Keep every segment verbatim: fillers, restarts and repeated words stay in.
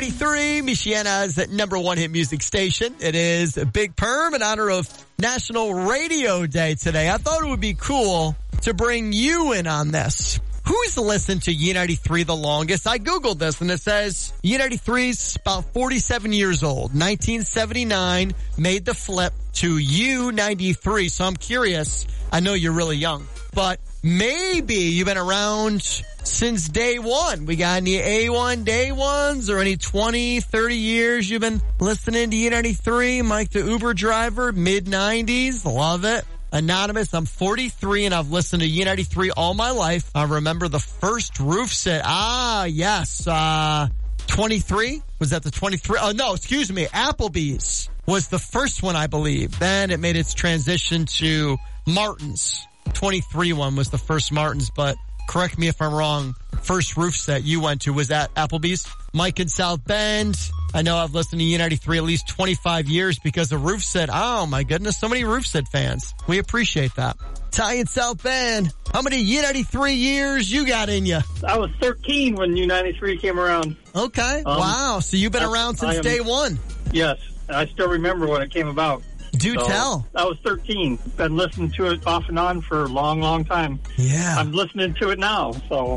ninety-three, Michiana's number one hit music station. It is Big Perm in honor of National Radio Day today. I thought it would be cool to bring you in on this. Who's listened to U ninety-three the longest? I Googled this and it says U ninety-three's about forty-seven years old. nineteen seventy-nine made the flip to U ninety-three. So I'm curious. I know you're really young, but maybe you've been around since day one. We got any A one day ones or any twenty, thirty years you've been listening to U ninety-three? Mike the Uber driver, mid nineties. Love it. Anonymous, I'm forty-three and I've listened to U ninety-three all my life. I remember the first roof set. Ah, yes. Uh, twenty-three? Was that the twenty-three? Oh, no, excuse me. Applebee's was the first one, I believe. Then it made its transition to Martin's. twenty-three one was the first Martin's, but correct me if I'm wrong. First roof set you went to was at Applebee's. Mike in South Bend. I know I've listened to U ninety-three at least twenty-five years because of roof set. Oh my goodness, so many roof set fans. We appreciate that. Ty in South Bend. How many U ninety-three years you got in you? I was thirteen when U ninety-three came around. Okay. Um, wow. So you've been I, around since am, day one. Yes. I still remember when it came about. Do so, tell. I was thirteen. Been listening to it off and on for a long, long time. Yeah. I'm listening to it now, so. Oh,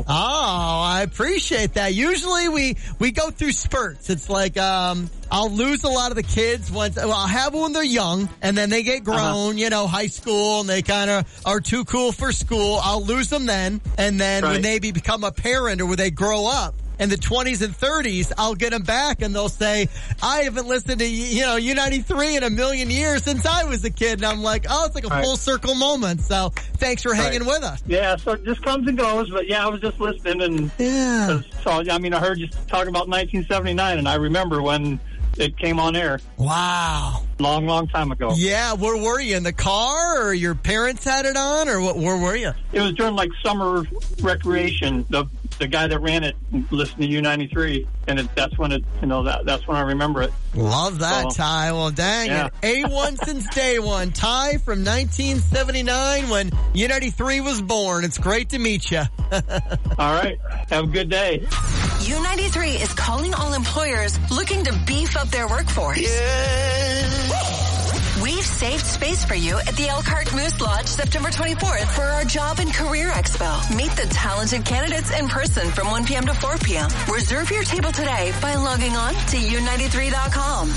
I appreciate that. Usually we, we go through spurts. It's like, um, I'll lose a lot of the kids once, well, I'll have them when they're young and then they get grown, uh-huh. you know, high school and they kind of are too cool for school. I'll lose them then. And then right. when they become a parent or when they grow up, in the twenties and thirties, I'll get them back and they'll say, I haven't listened to, you know, U ninety-three in a million years since I was a kid. And I'm like, oh, it's like a All full right. circle moment. So thanks for hanging right. with us. Yeah, so it just comes and goes. But yeah, I was just listening. And yeah. so, I mean, I heard you talking about nineteen seventy-nine and I remember when it came on air. Wow. Long, long time ago. Yeah, where were you? In the car or your parents had it on or what, where were you? It was during like summer recreation. The the guy that ran it listened to U ninety-three and it, that's when it, you know, that that's when I remember it. Love that, so, Ty. Well, dang yeah. it. A one since day one. Ty from nineteen seventy-nine when U ninety-three was born. It's great to meet you. All right. Have a good day. U ninety-three is calling all employers looking to beef up their workforce. Yeah. We've saved space for you at the Elkhart Moose Lodge September twenty-fourth for our Job and Career Expo. Meet the talented candidates in person from one p.m. to four p.m. Reserve your table today by logging on to U ninety-three dot com.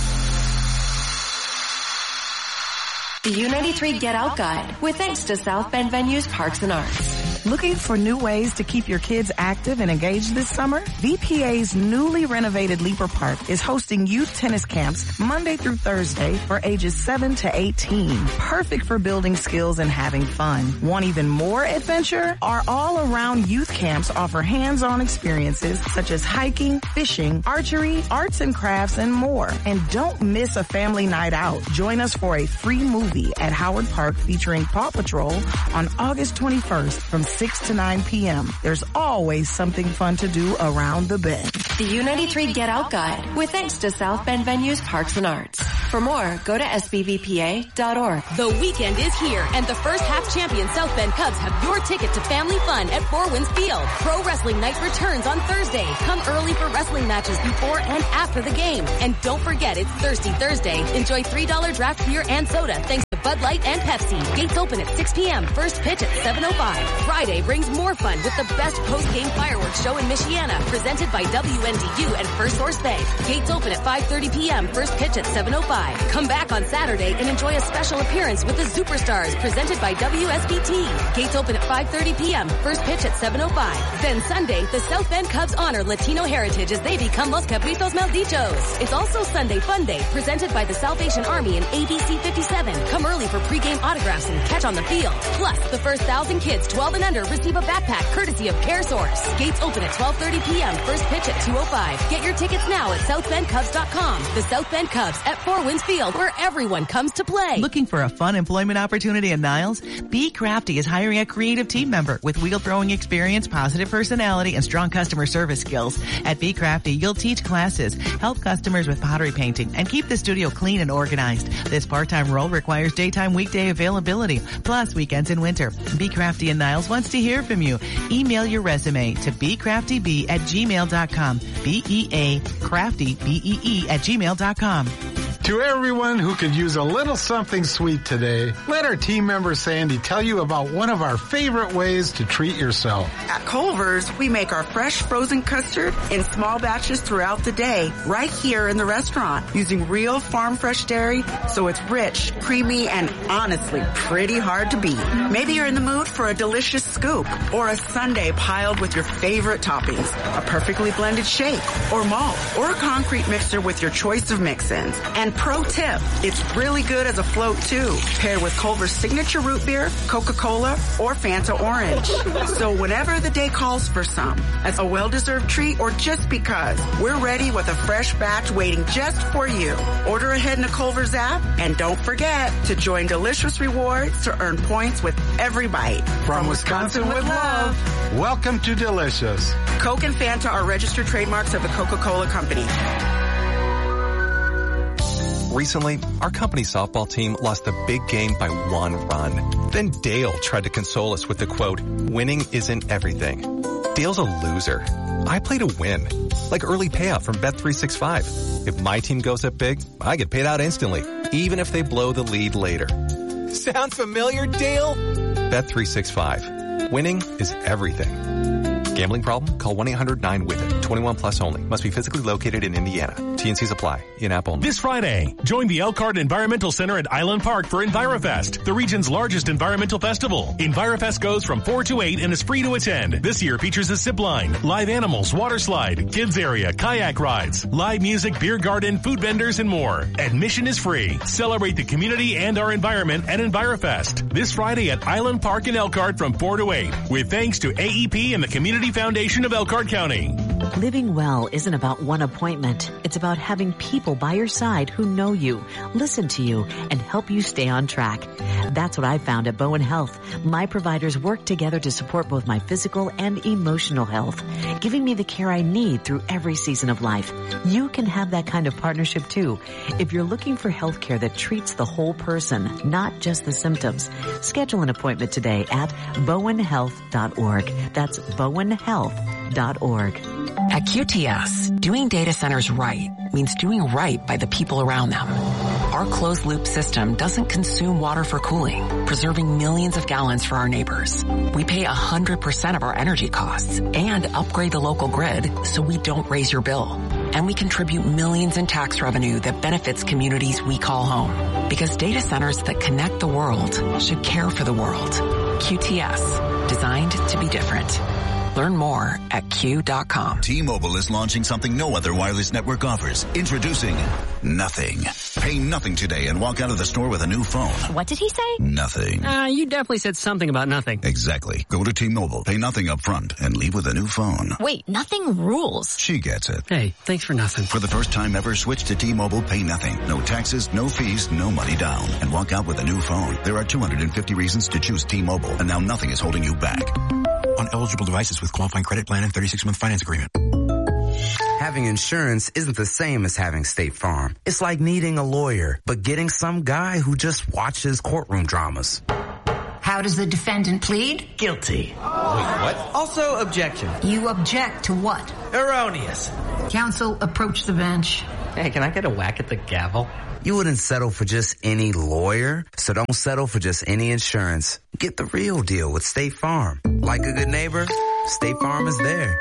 The U ninety-three Get Out Guide, with thanks to South Bend Venues Parks and Arts. Looking for new ways to keep your kids active and engaged this summer? V P A's newly renovated Leaper Park is hosting youth tennis camps Monday through Thursday for ages seven to eighteen. Perfect for building skills and having fun. Want even more adventure? Our all-around youth camps offer hands-on experiences such as hiking, fishing, archery, arts and crafts, and more. And don't miss a family night out. Join us for a free movie at Howard Park featuring Paw Patrol on August twenty-first from six to nine p.m. There's always something fun to do around the bend. The U ninety-three Get Out Guide, with thanks to South Bend Venues Parks and Arts. For more, go to S B V P A dot org. The weekend is here, and the first half champion South Bend Cubs have your ticket to family fun at Four Winds Field. Pro Wrestling Night returns on Thursday. Come early for wrestling matches before and after the game. And don't forget, it's Thirsty Thursday. Enjoy three dollars draft beer and soda thanks to Bud Light and Pepsi. Gates open at six p.m. First pitch at seven oh five. Friday brings more fun with the best post-game fireworks show in Michiana, presented by W N D U and First Source Bank. Gates open at five thirty p.m. First pitch at seven oh five. Come back on Saturday and enjoy a special appearance with the Superstars, presented by W S B T. Gates open at five thirty p.m. First pitch at seven oh five. Then Sunday, the South Bend Cubs honor Latino heritage as they become Los Cabritos Malditos. It's also Sunday Fun Day, presented by the Salvation Army and A B C fifty-seven. Come early for pregame autographs and catch on the field. Plus, the first thousand kids twelve and under receive a backpack courtesy of CareSource. Gates open at twelve thirty p.m. First pitch at two oh five. Get your tickets now at south bend cubs dot com. The South Bend Cubs at Four Winds Field, where everyone comes to play. Looking for a fun employment opportunity in Niles? Be Crafty is hiring a creative team member with wheel throwing experience, positive personality, and strong customer service skills. At Be Crafty, you'll teach classes, help customers with pottery painting, and keep the studio clean and organized. This part-time role requires daytime weekday availability, plus weekends in winter. Be Crafty and Niles wants to hear from you. Email your resume to be crafty b at gmail dot com. B E A crafty B E E at gmail dot com. To everyone who could use a little something sweet today, let our team member Sandy tell you about one of our favorite ways to treat yourself. At Culver's, we make our fresh frozen custard in small batches throughout the day, right here in the restaurant, using real farm fresh dairy, so it's rich, creamy, and honestly pretty hard to beat. Maybe you're in the mood for a delicious scoop or a sundae piled with your favorite toppings, a perfectly blended shake or malt or a concrete mixer with your choice of mix-ins. And pro tip, it's really good as a float too, paired with Culver's signature root beer, Coca-Cola, or Fanta Orange. So whenever the day calls for some, as a well-deserved treat or just because, we're ready with a fresh batch waiting just for you. Order ahead in the Culver's app, and don't forget to join Delicious Rewards to earn points with every bite. From Wisconsin with love, welcome to Delicious. Coke and Fanta are registered trademarks of the Coca-Cola Company. Recently, our company softball team lost a big game by one run. Then Dale tried to console us with the quote, "Winning isn't everything." Dale's a loser. I play to win. Like early payout from Bet three sixty-five. If my team goes up big, I get paid out instantly, even if they blow the lead later. Sound familiar, Dale? Bet three sixty-five. Winning is everything. Gambling problem? Call one eight hundred nine with it. twenty-one plus only. Must be physically located in Indiana. T N Cs apply. In-app only. This Friday, join the Elkhart Environmental Center at Island Park for EnviroFest, the region's largest environmental festival. EnviroFest goes from four to eight and is free to attend. This year features a zip line, live animals, water slide, kids area, kayak rides, live music, beer garden, food vendors, and more. Admission is free. Celebrate the community and our environment at EnviroFest. This Friday at Island Park in Elkhart from four to eight. With thanks to A E P and the Community Foundation of Elkhart County. Living well isn't about one appointment. It's about having people by your side who know you, listen to you, and help you stay on track. That's what I found at Bowen Health. My providers work together to support both my physical and emotional health, giving me the care I need through every season of life. You can have that kind of partnership too. If you're looking for health care that treats the whole person, not just the symptoms, schedule an appointment today at bowen health dot org. That's bowen health dot org. At Q T S, doing data centers right means doing right by the people around them. Our closed-loop system doesn't consume water for cooling, preserving millions of gallons for our neighbors. We pay one hundred percent of our energy costs and upgrade the local grid so we don't raise your bill. And we contribute millions in tax revenue that benefits communities we call home. Because data centers that connect the world should care for the world. Q T S, designed to be different. Learn more at Q dot com. T-Mobile is launching something no other wireless network offers. Introducing Nothing. Pay nothing today and walk out of the store with a new phone. What did he say? Nothing. Uh, you definitely said something about nothing. Exactly. Go to T-Mobile, pay nothing up front, and leave with a new phone. Wait, nothing rules. She gets it. Hey, thanks for nothing. For the first time ever, switch to T-Mobile, pay nothing. No taxes, no fees, no money down. And walk out with a new phone. There are two hundred fifty reasons to choose T-Mobile, and now nothing is holding you back. On eligible devices with qualifying credit plan and thirty-six month finance agreement. Having insurance isn't the same as having State Farm. It's like needing a lawyer, but getting some guy who just watches courtroom dramas. How does the defendant plead? Guilty. Wait, what? Also, objection. You object to what? Erroneous. Counsel, approach the bench. Hey, can I get a whack at the gavel? You wouldn't settle for just any lawyer, so don't settle for just any insurance. Get the real deal with State Farm. Like a good neighbor, State Farm is there.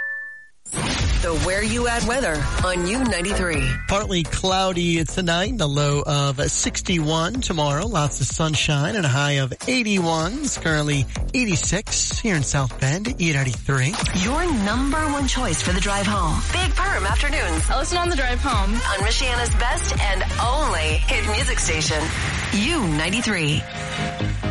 The Where You At weather on U ninety-three. Partly cloudy tonight, a low of sixty-one tomorrow. Lots of sunshine and a high of eighty-one. It's currently eighty-six here in South Bend, E ninety-three. Your number one choice for the drive home. Big Perm Afternoons. I listen on the drive home. On Michiana's best and only hit music station, U ninety-three.